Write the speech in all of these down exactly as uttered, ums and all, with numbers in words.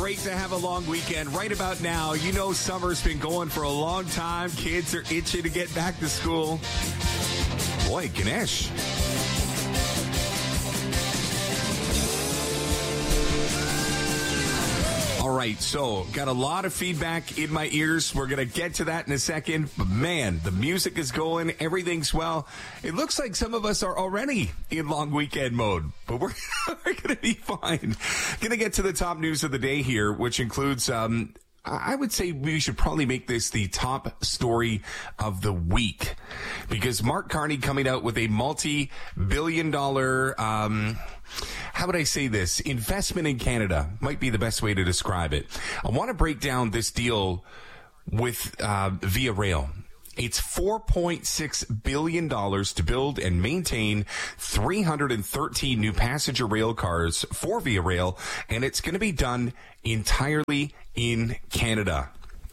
great to have a long weekend. Right about now, you know summer's been going for a long time. Kids are itching to get back to school. Boy, Ganesh. All right, so got a lot of feedback in my ears. We're going to get to that in a second. But man, the music is going. Everything's well. It looks like some of us are already in long weekend mode, but we're, we're going to be fine. Going to get to the top news of the day here, which includes, um, I would say we should probably make this the top story of the week, because Mark Carney coming out with a multi-billion dollar, um, how would I say this? Investment in Canada might be the best way to describe it. I want to break down this deal with uh, Via Rail. It's four point six billion dollars to build and maintain three hundred thirteen new passenger rail cars for Via Rail, and it's going to be done entirely in Canada.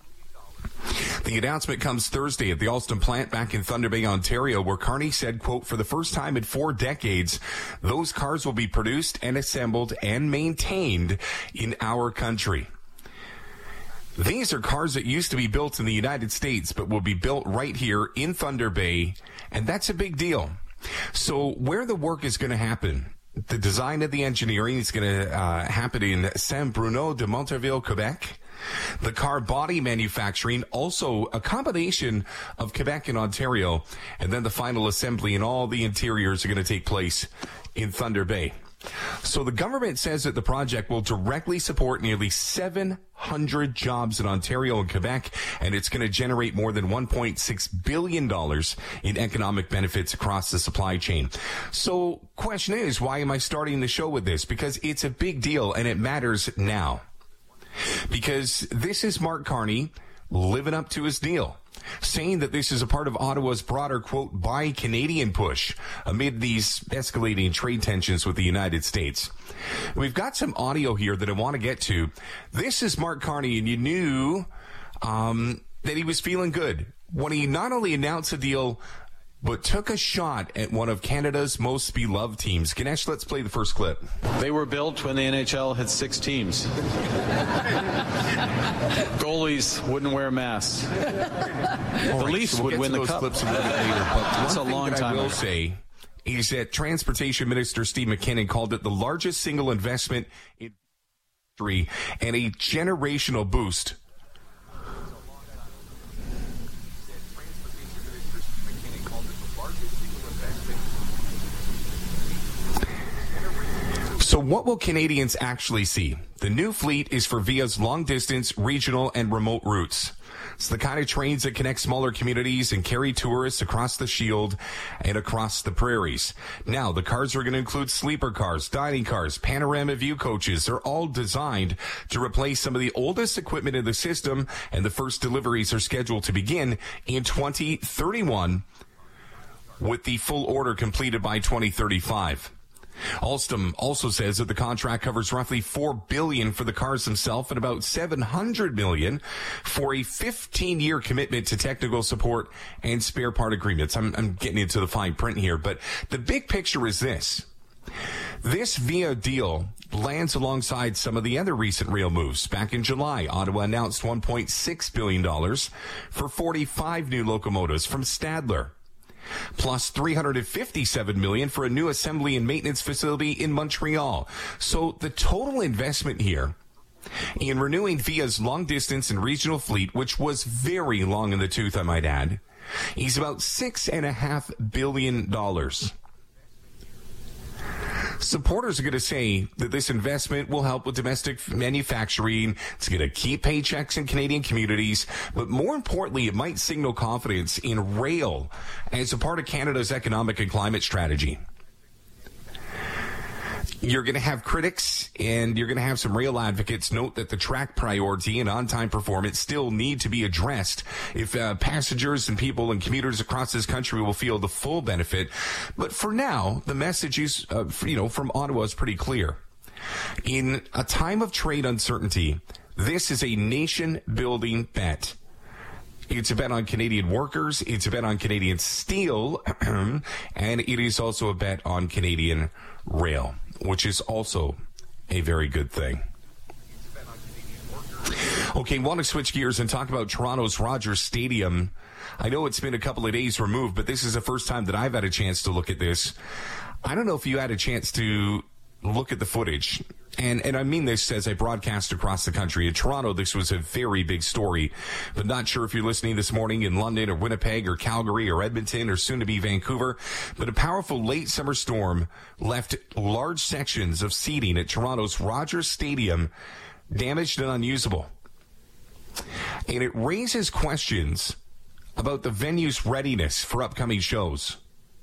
The announcement comes Thursday at the Alstom plant back in Thunder Bay, Ontario, where Carney said, quote, for the first time in four decades, those cars will be produced and assembled and maintained in our country. These are cars that used to be built in the United States, but will be built right here in Thunder Bay, and that's a big deal. So where the work is going to happen, the design of the engineering is going to uh, happen in Saint-Bruno de Montarville, Quebec. The car body manufacturing, also a combination of Quebec and Ontario, and then the final assembly and all the interiors are going to take place in Thunder Bay. So the government says that the project will directly support nearly seven hundred jobs in Ontario and Quebec, and it's going to generate more than one point six billion dollars in economic benefits across the supply chain. So question is, why am I starting the show with this? Because it's a big deal and it matters now. Because this is Mark Carney living up to his deal, saying that this is a part of Ottawa's broader, quote, buy Canadian push amid these escalating trade tensions with the United States. We've got some audio here that I want to get to. This is Mark Carney, and you knew um, that he was feeling good when he not only announced the deal, but took a shot at one of Canada's most beloved teams. Ganesh, let's play the first clip. They were built when the N H L had six teams. Goalies wouldn't wear masks. The right, Leafs so we'll would win the cup. Clips a little bit later, but That's one a long thing that time I will ago. say is that Transportation Minister Steve McKinnon called it the largest single investment in history and a generational boost. So what will Canadians actually see? The new fleet is for Via's long-distance, regional, and remote routes. It's the kind of trains that connect smaller communities and carry tourists across the Shield and across the prairies. Now, the cars are going to include sleeper cars, dining cars, panorama view coaches. They're all designed to replace some of the oldest equipment in the system, and the first deliveries are scheduled to begin in twenty thirty-one, with the full order completed by twenty thirty-five. Alstom also says that the contract covers roughly four billion dollars for the cars themselves and about seven hundred million dollars for a fifteen-year commitment to technical support and spare part agreements. I'm, I'm getting into the fine print here, but the big picture is this. This Via deal lands alongside some of the other recent rail moves. Back in July, Ottawa announced one point six billion dollars for forty-five new locomotives from Stadler, plus three hundred fifty-seven million dollars for a new assembly and maintenance facility in Montreal. So the total investment here in renewing Via's long-distance and regional fleet, which was very long in the tooth, I might add, is about six point five billion dollars. Supporters are going to say that this investment will help with domestic manufacturing. It's going to keep paychecks in Canadian communities. But more importantly, it might signal confidence in rail as a part of Canada's economic and climate strategy. You're going to have critics and you're going to have some rail advocates note that the track priority and on-time performance still need to be addressed if uh, passengers and people and commuters across this country will feel the full benefit. But for now, the message is, uh, you know, from Ottawa is pretty clear. In a time of trade uncertainty, this is a nation-building bet. It's a bet on Canadian workers, it's a bet on Canadian steel, and it is also a bet on Canadian rail, which is also a very good thing. Okay, want to switch gears and talk about Toronto's Rogers Stadium. I know it's been a couple of days removed, but this is the first time that I've had a chance to look at this. I don't know if you had a chance to look at the footage. And and I mean this as I broadcast across the country. In Toronto, this was a very big story, but not sure if you're listening this morning in London or Winnipeg or Calgary or Edmonton or soon to be Vancouver. But a powerful late summer storm left large sections of seating at Toronto's Rogers Stadium damaged and unusable. And it raises questions about the venue's readiness for upcoming shows.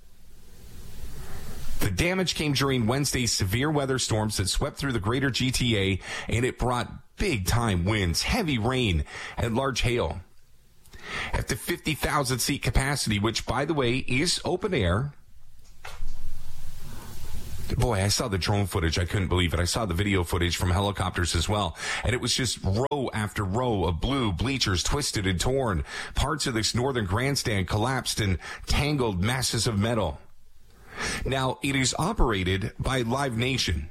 The damage came during Wednesday's severe weather storms that swept through the greater G T A, and it brought big-time winds, heavy rain, and large hail. At the fifty thousand seat capacity, which, by the way, is open air. Boy, I saw the drone footage. I couldn't believe it. I saw the video footage from helicopters as well. And it was just row after row of blue bleachers twisted and torn. Parts of this northern grandstand collapsed in tangled masses of metal. Now, it is operated by Live Nation.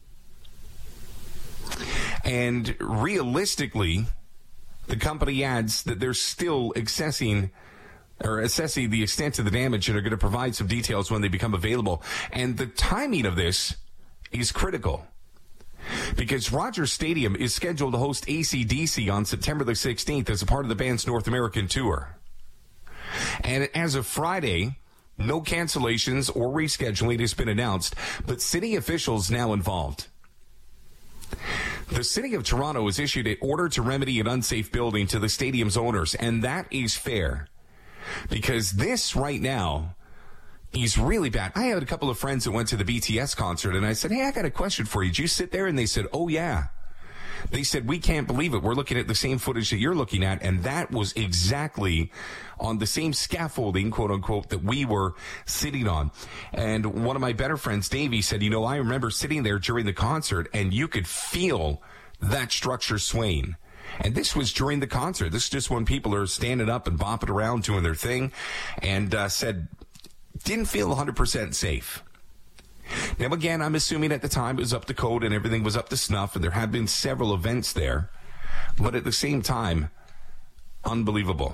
And realistically, the company adds that they're still assessing or assessing the extent of the damage and are going to provide some details when they become available. And the timing of this is critical because Rogers Stadium is scheduled to host A C D C on September the sixteenth as a part of the band's North American tour. And as of Friday, no cancellations or rescheduling has been announced, but city officials now involved. The City of Toronto has issued an order to remedy an unsafe building to the stadium's owners, and that is fair because this right now is really bad. I had a couple of friends that went to the B T S concert, and I said, hey, I got a question for you. Did you sit there? And they said, oh, yeah. They said, we can't believe it. We're looking at the same footage that you're looking at. And that was exactly on the same scaffolding, quote unquote, that we were sitting on. And one of my better friends, Davey, said, you know, I remember sitting there during the concert and you could feel that structure swaying. And this was during the concert. This is just when people are standing up and bopping around doing their thing, and uh, said, didn't feel one hundred percent safe. Now, again, I'm assuming at the time it was up to code and everything was up to snuff, and there have been several events there. But at the same time, unbelievable.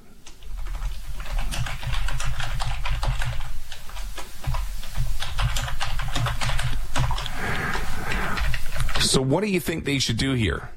So what do you think they should do here?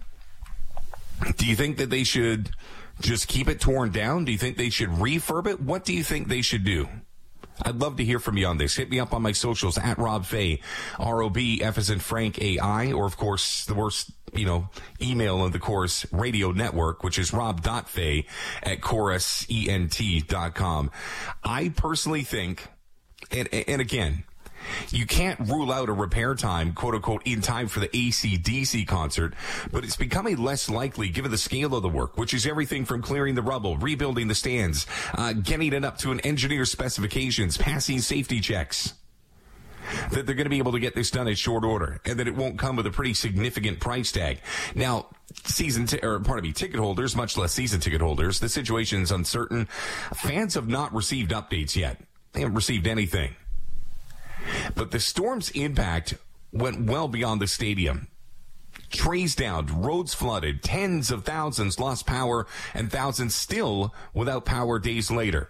Do you think that they should just keep it torn down? Do you think they should refurb it? What do you think they should do? I'd love to hear from you on this. Hit me up on my socials at Rob Fay, R O B, F as in Frank, A I, or of course, the worst, you know, email of the Chorus Radio Network, which is rob.fay at chorus ent dot com. I personally think, and, and again, you can't rule out a repair time, quote unquote, in time for the A C D C concert, but it's becoming less likely given the scale of the work, which is everything from clearing the rubble, rebuilding the stands, uh, getting it up to an engineer's specifications, passing safety checks, that they're going to be able to get this done in short order, and that it won't come with a pretty significant price tag. Now, season t- or pardon me, ticket holders, much less season ticket holders, the situation is uncertain. Fans have not received updates yet. They haven't received anything. But the storm's impact went well beyond the stadium. Trees downed, roads flooded, tens of thousands lost power, and thousands still without power days later.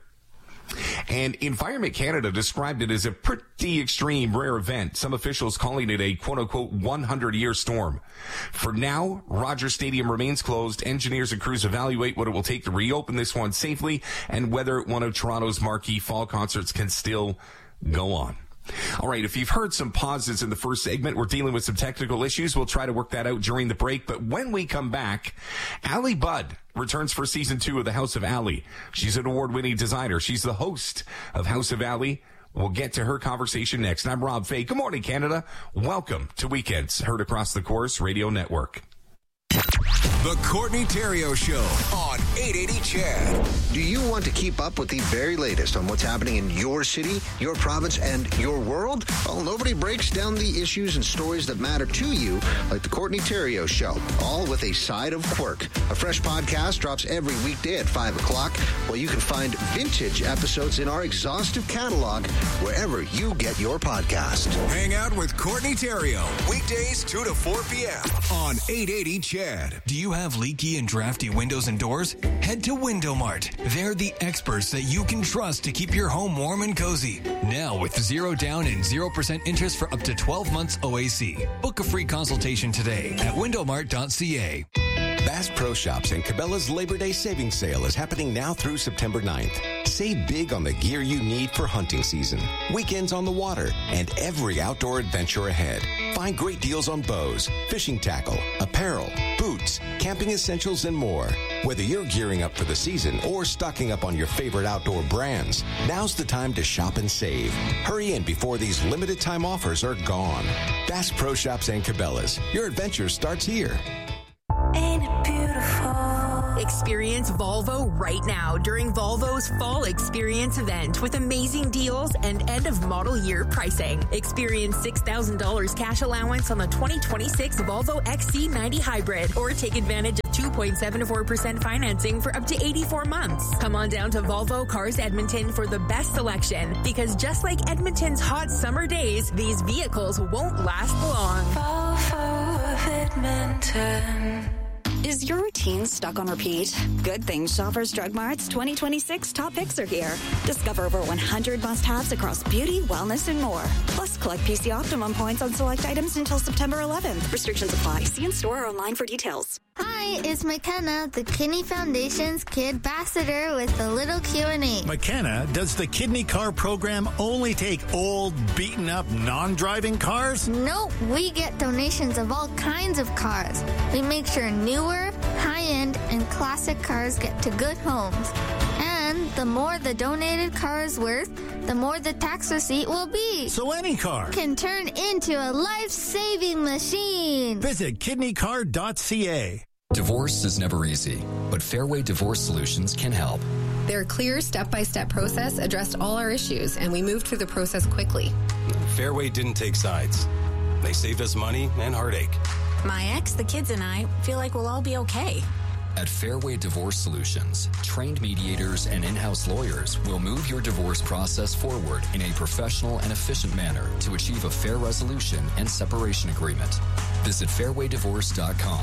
And Environment Canada described it as a pretty extreme, rare event, some officials calling it a quote-unquote hundred-year storm. For now, Rogers Stadium remains closed. Engineers and crews evaluate what it will take to reopen this one safely and whether one of Toronto's marquee fall concerts can still go on. All right, if you've heard some pauses in the first segment, we're dealing with some technical issues. We'll try to work that out during the break. But when we come back, Ali Budd returns for season two of the House of Ali. She's an award-winning designer. She's the host of House of Ali. We'll get to her conversation next. I'm Rob Fay. Good morning, Canada. Welcome to Weekends, heard across the Chorus Radio Network. The Courtney Theriault Show on eight eighty C H A D. Do you want to keep up with the very latest on what's happening in your city, your province, and your world? Well, nobody breaks down the issues and stories that matter to you like the Courtney Theriault Show, all with a side of quirk. A fresh podcast drops every weekday at five o'clock, where you can find vintage episodes in our exhaustive catalog wherever you get your podcast. Hang out with Courtney Theriault, weekdays two to four p.m. on eight eighty C H A D. Do you have leaky and drafty windows and doors? Head to Window Mart. They're the experts that you can trust to keep your home warm and cozy. Now with zero down and zero percent interest for up to twelve months O A C. Book a free consultation today at window mart dot c a. Bass Pro Shops and Cabela's Labor Day Savings Sale is happening now through September ninth. Save big on the gear you need for hunting season, weekends on the water, and every outdoor adventure ahead. Find great deals on bows, fishing tackle, apparel, boots, camping essentials, and more. Whether you're gearing up for the season or stocking up on your favorite outdoor brands, now's the time to shop and save. Hurry in before these limited time offers are gone. Bass Pro Shops and Cabela's. Your adventure starts here. Ain't it beautiful? Experience Volvo right now during Volvo's Fall Experience event with amazing deals and end-of-model year pricing. Experience six thousand dollars cash allowance on the twenty twenty-six Volvo X C ninety Hybrid or take advantage of two point seven four percent financing for up to eighty-four months. Come on down to Volvo Cars Edmonton for the best selection because just like Edmonton's hot summer days, these vehicles won't last long. Volvo of Edmonton. Is your routine stuck on repeat? Good thing Shoppers Drug Mart's twenty twenty-six top picks are here. Discover over one hundred must-haves across beauty, wellness, and more. Plus, collect P C Optimum points on select items until September eleventh. Restrictions apply. See in store or online for details. Hi, it's McKenna, the Kidney Foundation's Kid Ambassador with a little Q and A. McKenna, does the Kidney Car program only take old, beaten-up, non-driving cars? Nope, we get donations of all kinds of cars. We make sure newer, high-end, and classic cars get to good homes. And the more the donated car is worth, the more the tax receipt will be. So any car can turn into a life-saving machine. Visit kidney car dot c a. Divorce is never easy, but Fairway Divorce Solutions can help. Their clear step-by-step process addressed all our issues, and we moved through the process quickly. Fairway didn't take sides. They saved us money and heartache. My ex, the kids, and I feel like we'll all be okay. At Fairway Divorce Solutions, trained mediators and in-house lawyers will move your divorce process forward in a professional and efficient manner to achieve a fair resolution and separation agreement. Visit fairway divorce dot com.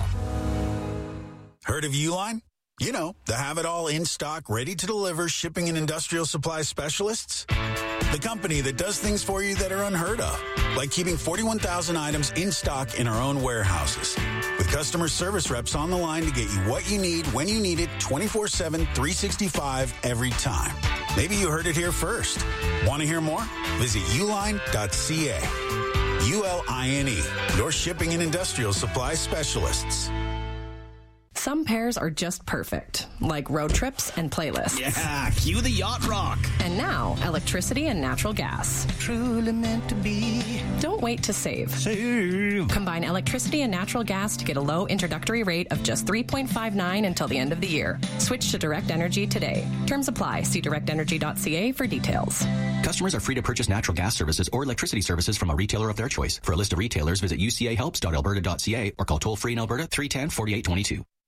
Heard of Uline? You know, the have-it-all in-stock, ready-to-deliver shipping and industrial supply specialists. The company that does things for you that are unheard of, like keeping forty-one thousand items in stock in our own warehouses. With customer service reps on the line to get you what you need, when you need it, twenty-four seven, three sixty-five, every time. Maybe you heard it here first. Want to hear more? Visit uline dot c a. U L I N E, your shipping and industrial supply specialists. Some pairs are just perfect, like road trips and playlists. Yeah, cue the yacht rock. And now, electricity and natural gas. Truly meant to be. Don't wait to save. Save. Combine electricity and natural gas to get a low introductory rate of just three point five nine until the end of the year. Switch to Direct Energy today. Terms apply. See direct energy dot c a for details. Customers are free to purchase natural gas services or electricity services from a retailer of their choice. For a list of retailers, visit u c a helps dot alberta dot c a or call toll-free in Alberta three one zero, four eight two two.